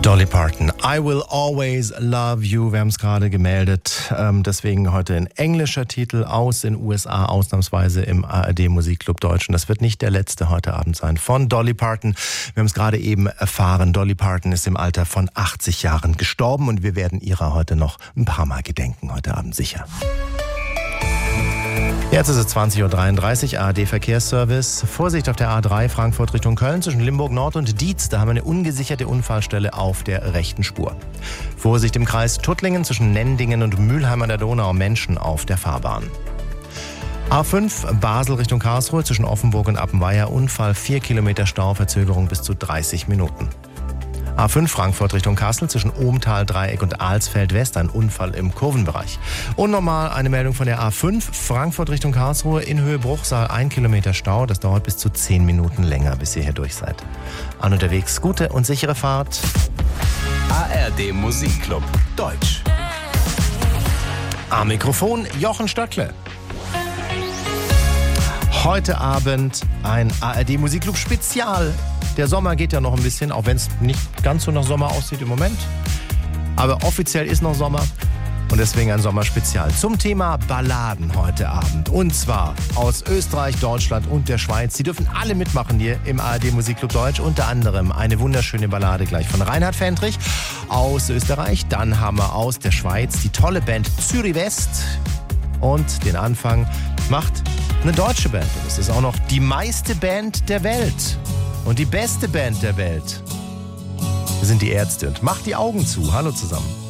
Dolly Parton, I Will Always Love You. Wir haben es gerade gemeldet. Deswegen heute ein englischer Titel aus den USA, ausnahmsweise im ARD Musikclub Deutsch. Und das wird nicht der letzte heute Abend sein von Dolly Parton. Wir haben es gerade eben erfahren. Dolly Parton ist im Alter von 80 Jahren gestorben und wir werden ihrer heute noch ein paar Mal gedenken, heute Abend sicher. Jetzt ist es 20.33 Uhr, ARD Verkehrsservice. Vorsicht auf der A3 Frankfurt Richtung Köln zwischen Limburg Nord und Dietz. Da haben wir eine ungesicherte Unfallstelle auf der rechten Spur. Vorsicht im Kreis Tuttlingen zwischen Nendingen und Mülheim an der Donau. Menschen auf der Fahrbahn. A5 Basel Richtung Karlsruhe zwischen Offenburg und Appenweier. Unfall, 4 Kilometer Stau, Verzögerung bis zu 30 Minuten. A5 Frankfurt Richtung Kassel zwischen Ohmtal, Dreieck und Alsfeld West, ein Unfall im Kurvenbereich. Und nochmal eine Meldung von der A5 Frankfurt Richtung Karlsruhe in Höhe Bruchsal, 1 Kilometer Stau. Das dauert bis zu 10 Minuten länger, bis ihr hier durch seid. An unterwegs gute und sichere Fahrt. ARD Musikclub Deutsch. Am Mikrofon Jochen Stöckle. Heute Abend ein ARD Musikclub Spezial. Der Sommer geht ja noch ein bisschen, auch wenn es nicht ganz so nach Sommer aussieht im Moment. Aber offiziell ist noch Sommer und deswegen ein Sommerspezial zum Thema Balladen heute Abend. Und zwar aus Österreich, Deutschland und der Schweiz. Sie dürfen alle mitmachen hier im ARD Musikclub Deutsch. Unter anderem eine wunderschöne Ballade gleich von Reinhard Fendrich aus Österreich. Dann haben wir aus der Schweiz die tolle Band Zürich West. Und den Anfang macht eine deutsche Band. Und es ist auch noch die meiste Band der Welt. Und die beste Band der Welt sind die Ärzte. Und macht die Augen zu. Hallo zusammen.